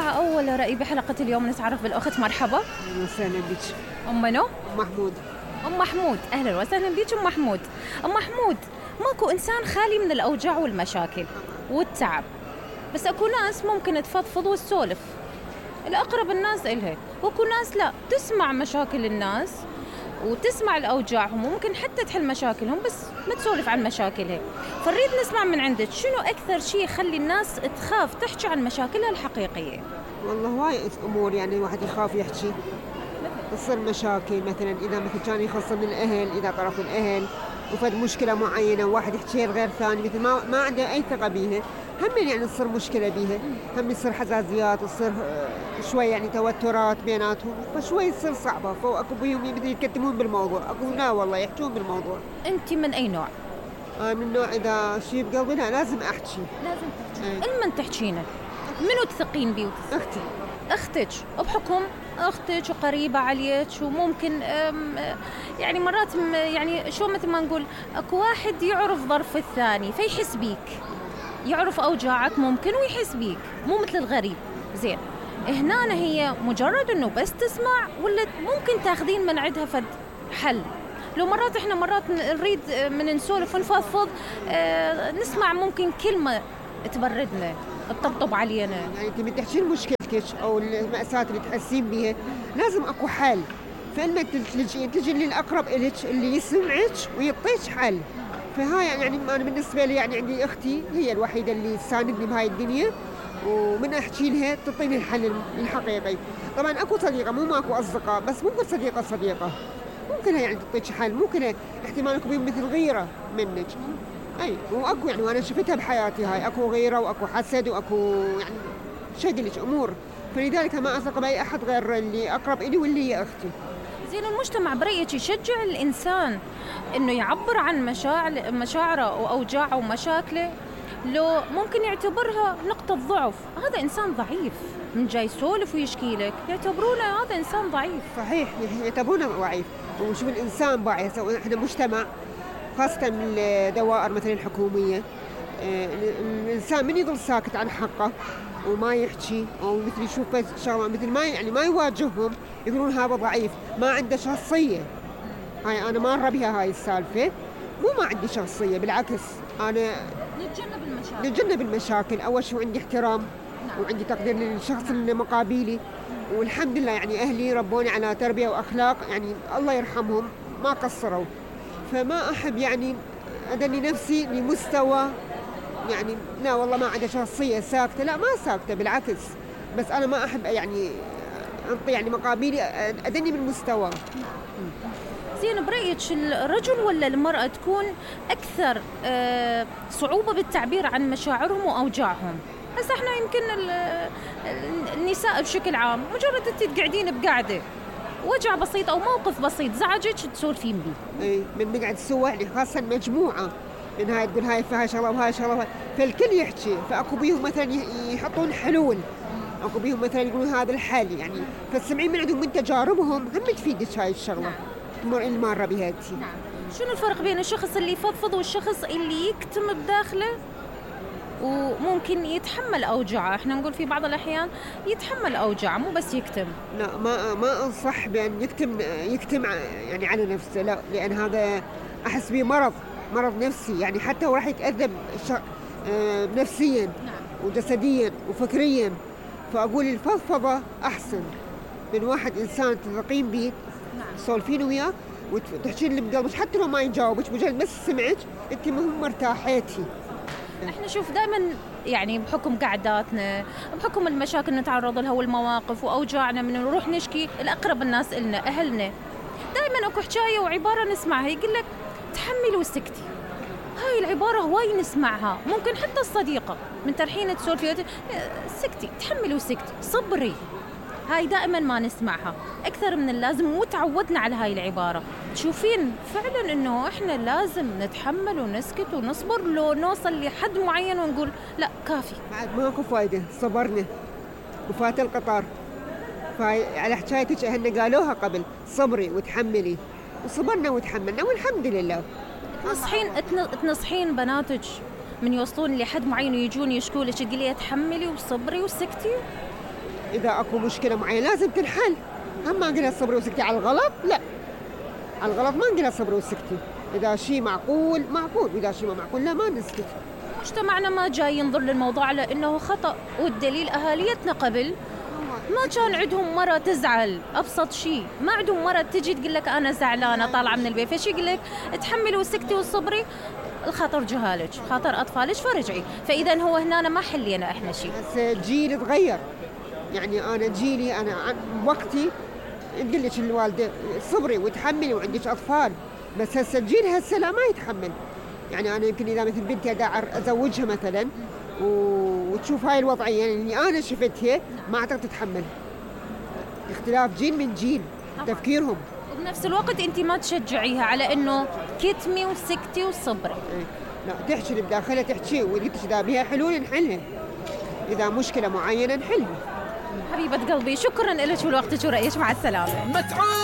أول رأي بحلقة اليوم نتعرف بالأخت. مرحبا. أهلا وسهلا بك. أم منو؟ أم محمود. أم محمود، أهلا وسهلا بك أم محمود. أم محمود، ماكو إنسان خالي من الأوجاع والمشاكل والتعب، بس أكو ناس ممكن تفضفض وتسولف، الأقرب الناس إلها، وأكو ناس لا تسمع مشاكل الناس وتسمع الأوجاعهم وممكن حتى تحل مشاكلهم بس ما تسولف عن مشاكلها. فنريد نسمع من عندك شنو أكثر شيء يخلي الناس تخاف تحكي عن مشاكلها الحقيقية؟ والله وايد أمور يعني الواحد يخاف يحكي، تصير مشاكل مثلا إذا مثل كان يخص من الأهل، إذا طرف الأهل وفد مشكلة معينة وواحد يحكيها لغير ثاني مثل ما عنده أي ثقة بيها، هم يعني تصير مشكلة بيها، هم يصير حزازيات، تصير شوي يعني توترات بيناتهم، فشوي تصير صعبة. فأكو بيهم مثل يتكتمون بالموضوع، أكو لا والله يحكون بالموضوع. أنت من أي نوع؟ من النوع إذا شيء بقلبي لا لازم أحكي. لازم تحكي. المن تحكينا؟ منو تثقين بيه؟ أختي. أختك، بحكم أختك وقريبة عليك، وممكن يعني مرات يعني شو مثل ما نقول أكو واحد يعرف ظرف الثاني فيحس بيك، يعرف أوجاعك ممكن ويحس بيك، مو مثل الغريب. زين، هنا هي مجرد إنه بس تسمع ولا ممكن تاخذين من عندها فد حل؟ لو مرات إحنا مرات نريد من نسولف ونفضفض نسمع ممكن كلمة تبردنا تطبطب علينا. يعني انت من تحكين مشكلتك او المأساة اللي تحسين بيها لازم اكو حل، فلما تلجي للاقرب الك اللي يسمعك ويعطيك حل. فهاي يعني انا بالنسبه لي يعني عندي اختي هي الوحيده اللي تساندني بهاي الدنيا، ومن احكي لها تعطيني الحل الحقيقي. طبعا اكو صديقه، مو ماكو اصدقاء، بس ممكن صديقه ممكن يعني تعطيك حل، ممكن احتمال اكو مثل غيره منك. اي واكو يعني وانا شفتها بحياتي هاي، اكو غيره واكو حسد واكو يعني شغلك امور، فلذلك ما اثق باي احد غير اللي اقرب الي واللي هي اختي. زين، المجتمع برأيك يشجع الانسان انه يعبر عن مشاعره واوجاعه ومشاكله، لو ممكن يعتبرها نقطة ضعف؟ هذا انسان ضعيف من جاي يسولف ويشكي لك، يعتبرونه هذا انسان ضعيف. صحيح، يعتبرونه ضعيف. وشوف الانسان ضعيف، احنا مجتمع خاصة الدوائر مثلا الحكومية، الإنسان من يظل ساكت عن حقه وما يحكي أو مثل يشوف شغلة مثل ما يواجههم، يقولون هذا ضعيف، ما عنده شخصية. هاي أنا مارة بها هاي السالفة، ما عندي شخصية، بالعكس أنا نتجنب المشاكل. أول شيء عندي احترام وعندي تقدير للشخص اللي مقابلي، والحمد لله يعني أهلي ربوني على تربية وأخلاق، يعني الله يرحمهم ما قصروا. فما أحب يعني أدني نفسي لمستوى يعني لا والله ما عندي شخصية ساكتة، لا ما ساكتة بالعكس، بس أنا ما أحب يعني أنطي يعني مقابلي أدني من مستوى. زين، برأيك الرجل ولا المرأة تكون أكثر صعوبة بالتعبير عن مشاعرهم وأوجاعهم؟ بس احنا يمكن النساء بشكل عام مجرد انت تقعدين بقعدة وجع بسيط أو موقف بسيط زعجك تسولفين بيه. إيه، من نقعد سوا يعني خاصة مجموعة، من هاي تقول هاي فيها شغلة وهاي شغلة، فالكل يحكي، فأكو بيهم مثلا يحطون حلول، أكو بيهم مثلا يقولون هذا الحل يعني، فالسمعين من عندهم من تجاربهم هم تفيدك هاي الشغلة اللي مارة بها انتي. نعم. شنو الفرق بين الشخص اللي يفضفض والشخص اللي يكتم بداخله وممكن يتحمل أوجاعه؟ احنا نقول في بعض الأحيان يتحمل أوجاعه مو بس يكتم. لا، ما أنصح بأن يكتم يعني على نفسه، لا، لأن هذا أحس به مرض نفسي، يعني حتى هو راح يتأذى نفسيا وجسديا وفكريا. فأقول الفضفضة أحسن من واحد إنسان تثقين به تسولفين وياه وتحكين اللي بقلبك، حتى لو ما يجاوبك مجرد بس سمعك أنت مهم مرتاحيتي. احنا شوف دائما يعني بحكم قعداتنا، بحكم المشاكل نتعرض لها والمواقف واوجاعنا، من نروح نشكي الاقرب الناس إلنا اهلنا، دائما اكو حكايه وعباره نسمعها يقول لك تحملي وسكتي. هاي العباره هواي نسمعها، ممكن حتى الصديقه من ترحين تسولفي سكتي، تحملي وسكتي، صبري. هاي دائما ما نسمعها أكثر من اللازم، وتعودنا على هاي العبارة. تشوفين فعلا إنه إحنا لازم نتحمل ونسكت ونصبر لو نوصل لحد معين ونقول لا كافي، بعد ماكو فايدة، صبرنا وفات القطار. على حكايتك أهلنا قالوها قبل، صبري وتحملي، وصبرنا وتحملنا والحمد لله. تنصحين بناتك من يوصلون لحد معين ويجون يشكوا لك تقولي تحملي وصبري وسكتي؟ إذا أكو مشكلة معينة لازم تنحل. هم ما نقولها صبري وسكتي على الغلط، لا، على الغلط ما نقولها صبري وسكتي. إذا شيء معقول معقول، وإذا شيء ما معقول لا، ما نسكت. مجتمعنا ما جاي ينظر للموضوع على انه خطأ، والدليل اهاليتنا قبل ما كان عندهم مرة تزعل أبسط شيء، ما عندهم مرة تجي تقول لك أنا زعلانة طالعة من البيت، فشي يقول لك تحملي وسكتي وصبري، الخاطر جهالك، خاطر أطفالك، فرجعي. فإذا هو هنا ما حلينا إحنا شيء. هسه الجيل تغير، يعني أنا جيلي، أنا عن وقتي تقول لك الوالدة صبري وتحملي وعندك أطفال، بس هسه الجيل هسه لا، ما يتحمل. يعني أنا يمكن إذا مثل بنتي أزوجها مثلا وتشوف هاي الوضعية اللي أنا شفتها، ما أعتقد تتحمل. اختلاف جيل من جيل تفكيرهم. وبنفس الوقت أنت ما تشجعيها على إنه كتمي وسكتي وصبري. لا، تحكي اللي بداخلها تحكي، واللي إذا بها حلول نحلها، إذا مشكلة معينة نحلها. حبيبة قلبي، شكرا لك ولوقتك ورأيك، مع السلامة.